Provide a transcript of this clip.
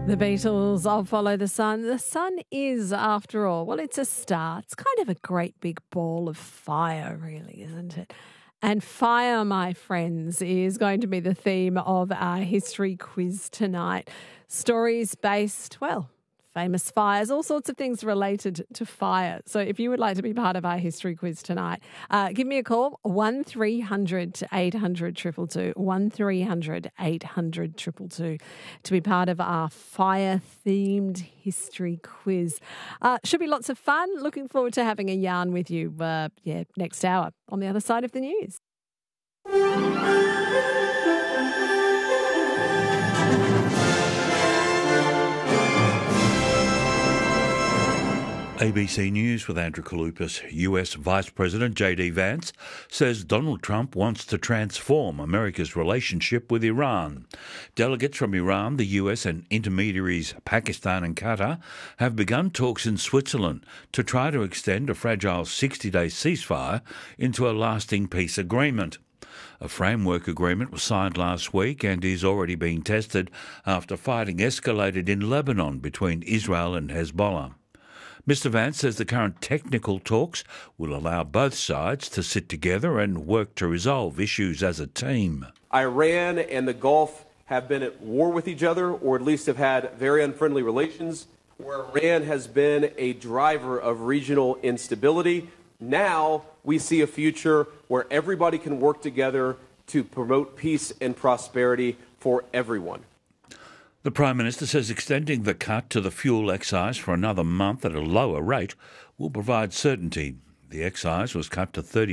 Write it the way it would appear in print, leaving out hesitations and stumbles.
The Beatles, I'll Follow the Sun. The sun is, after all, well, it's a star. It's kind of a great big ball of fire, really, isn't it? And fire, my friends, is going to be the theme of our history quiz tonight. Stories based, well, famous fires, all sorts of things related to fire. So if you would like to be part of our history quiz tonight, give me a call, 1300 800 222, 1300 800 222, to be part of our fire-themed history quiz. Should be lots of fun. Looking forward to having a yarn with you next hour on the other side of the news. ABC News with Andrew Kalupas. US Vice President J.D. Vance says Donald Trump wants to transform America's relationship with Iran. Delegates from Iran, the US and intermediaries Pakistan and Qatar have begun talks in Switzerland to try to extend a fragile 60-day ceasefire into a lasting peace agreement. A framework agreement was signed last week and is already being tested after fighting escalated in Lebanon between Israel and Hezbollah. Mr. Vance says the current technical talks will allow both sides to sit together and work to resolve issues as a team. Iran and the Gulf have been at war with each other, or at least have had very unfriendly relations, where Iran has been a driver of regional instability. Now we see a future where everybody can work together to promote peace and prosperity for everyone. The Prime Minister says extending the cut to the fuel excise for another month at a lower rate will provide certainty. The excise was cut to 30